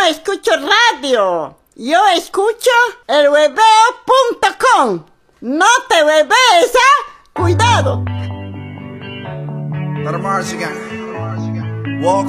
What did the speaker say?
escucho radio. Yo escucho elhueveo.com. No te hueves, ¿ah? Cuidado. Walk